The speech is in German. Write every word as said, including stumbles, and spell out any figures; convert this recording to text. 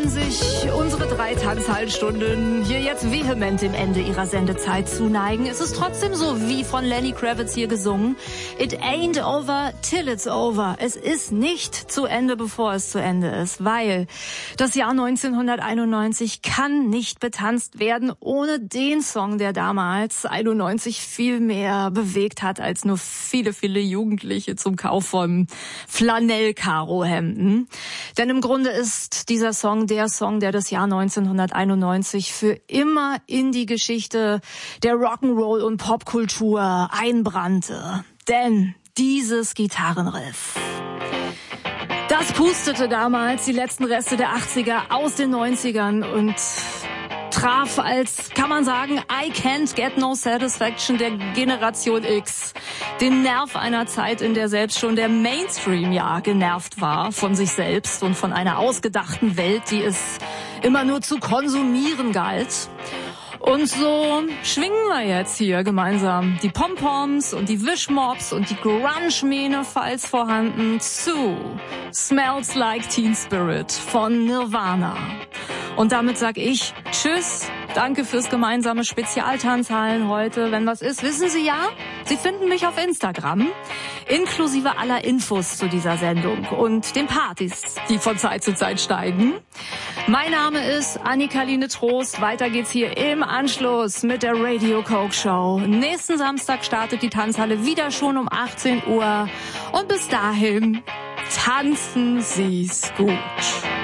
wollen sich unsere drei Tanzhallenstunden hier jetzt vehement dem Ende ihrer Sendezeit zuneigen. Es ist trotzdem so, wie von Lenny Kravitz hier gesungen. It ain't over till it's over. Es ist nicht zu Ende, bevor es zu Ende ist, weil das Jahr neunzehnhunderteinundneunzig kann nicht betanzt werden ohne den Song, der damals einundneunzig viel mehr bewegt hat als nur viele, viele Jugendliche zum Kauf von Flanell-Karo-Hemden. Denn im Grunde ist dieser Song der Song, der das Jahr neunzehnhunderteinundneunzig für immer in die Geschichte der Rock'n'Roll und Popkultur einbrannte. Denn dieses Gitarrenriff, das pustete damals die letzten Reste der achtziger aus den neunzigern und traf als, kann man sagen, I can't get no satisfaction der Generation X den Nerv einer Zeit, in der selbst schon der Mainstream ja genervt war von sich selbst und von einer ausgedachten Welt, die es immer nur zu konsumieren galt. Und so schwingen wir jetzt hier gemeinsam die Pompoms und die Wischmops und die Grunge-Mähne, falls vorhanden, zu Smells Like Teen Spirit von Nirvana. Und damit sag ich Tschüss, danke fürs gemeinsame Spezialtanzhallen heute. Wenn was ist, wissen Sie ja, Sie finden mich auf Instagram, inklusive aller Infos zu dieser Sendung und den Partys, die von Zeit zu Zeit steigen. Mein Name ist Annika-Line Trost. Weiter geht's hier im Anschluss mit der Radio Coke Show. Nächsten Samstag startet die Tanzhalle wieder schon um achtzehn Uhr. Und bis dahin tanzen Sie's gut.